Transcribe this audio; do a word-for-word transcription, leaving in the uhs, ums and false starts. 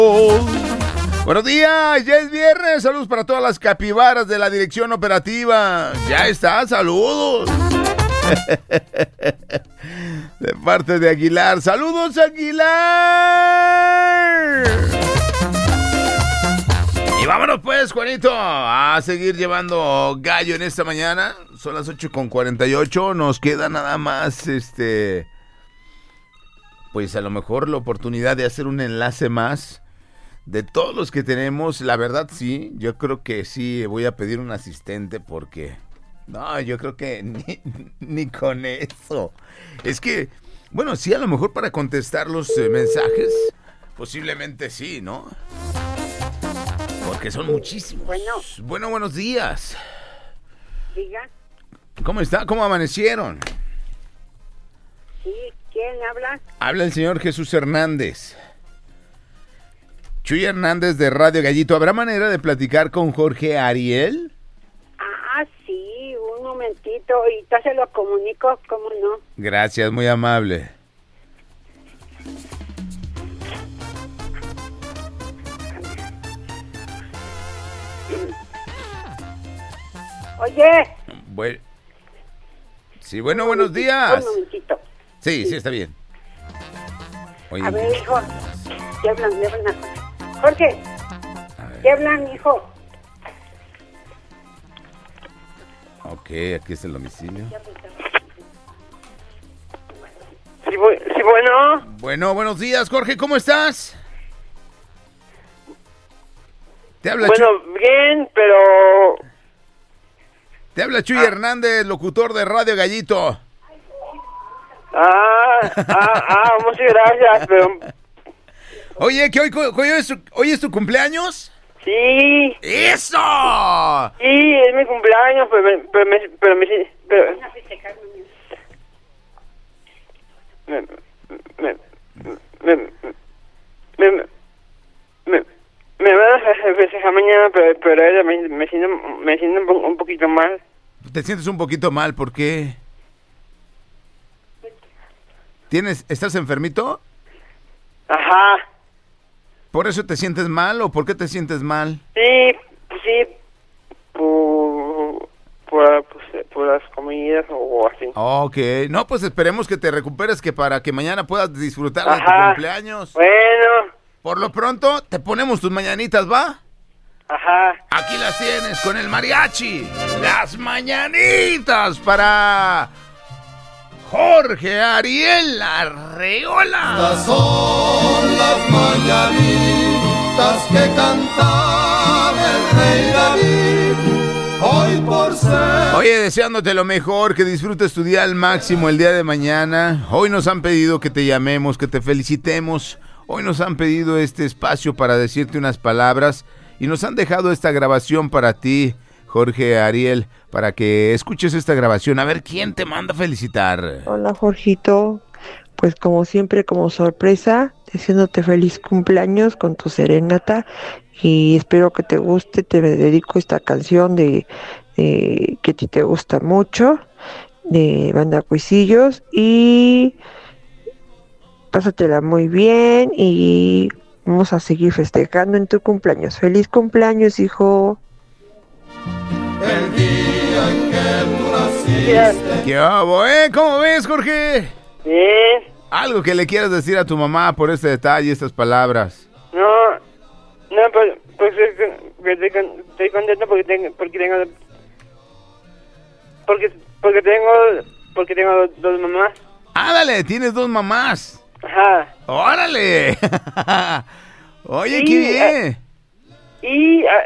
Buenos días, ya es viernes. Saludos para todas las capibaras de la dirección operativa. Ya está, saludos. De parte de Aguilar. ¡Saludos, Aguilar! Y vámonos pues, Juanito, a seguir llevando gallo en esta mañana. Son las ocho con cuarenta y ocho. Nos queda nada más, este... pues a lo mejor la oportunidad de hacer un enlace más de todos los que tenemos. La verdad sí, yo creo que sí voy a pedir un asistente porque... no, yo creo que ni, ni con eso. Es que, bueno, sí, a lo mejor para contestar los eh, mensajes, posiblemente sí, ¿no? Porque son muchísimos. Bueno. Bueno, buenos días. Diga. ¿Cómo está? ¿Cómo amanecieron? Sí, ¿quién habla? Habla el señor Jesús Hernández. Chuy Hernández de Radio Gallito. ¿Habrá manera de platicar con Jorge Ariel? Ah, sí, un momentito. Ahorita se lo comunico, ¿cómo no? Gracias, muy amable. Oye. Bueno. Sí, bueno, buenos días. Un momentito. Sí, sí, está bien. Oye, a ver, hijo. ¿Qué hablan? ¿Qué hablan? Jorge. ¿Qué hablan, hijo? Ok, aquí está el domicilio. Sí, bu- sí, bueno. Bueno, buenos días, Jorge, ¿cómo estás? Te habla Bueno, Chuy, bien, pero... te habla Chuy Hernández, locutor de Radio Gallito. Ah, ah, ah, muchas gracias, pero... Oye, que hoy, hoy, es, tu, hoy es tu cumpleaños. Sí, ¡Eso! sí, es mi cumpleaños, pero me... Pero me... Pero me... Pero, me, me, me, me, me, me, me van a festejar mañana, pero, pero ella me, me siento, me siento un, po- un poquito mal. Te sientes un poquito mal, ¿por qué? ¿Tienes, estás enfermito? Ajá, ¿Por eso te sientes mal o por qué te sientes mal? sí, pues sí, por, por, pues, por las comidas o así. Ok, no, pues esperemos que te recuperes, que para que mañana puedas disfrutar de tu Ajá. cumpleaños. Bueno, Por lo pronto, te ponemos tus mañanitas, ¿va? ajá. Aquí las tienes con el mariachi. Las mañanitas para Jorge Ariel Arreola. Estas son las mañanitas que cantaba el rey David, hoy por ser... Oye, deseándote lo mejor, que disfrutes tu día al máximo el día de mañana. Hoy nos han pedido que te llamemos, que te felicitemos. Hoy nos han pedido este espacio para decirte unas palabras y nos han dejado esta grabación para ti, Jorge Ariel, para que escuches esta grabación. A ver, ¿quién te manda a felicitar? Hola, Jorgito, pues como siempre, como sorpresa, deseándote feliz cumpleaños con tu serenata y espero que te guste. Te dedico esta canción de, de que a ti te gusta mucho, de Banda Cuisillos, y pásatela muy bien y vamos a seguir festejando en tu cumpleaños. Feliz cumpleaños, hijo. El día en que tú naciste. ¿Qué hago, eh? ¿Cómo ves, Jorge? Bien. Algo que le quieras decir a tu mamá por este detalle, estas palabras. No, no, pues, pues es que- que estoy, con- estoy contento porque tengo, porque tengo, porque, porque tengo, porque tengo dos, dos mamás. Ah, dale, tienes dos mamás. Ajá. ¡Órale! Oye, Sí, qué bien. Y a,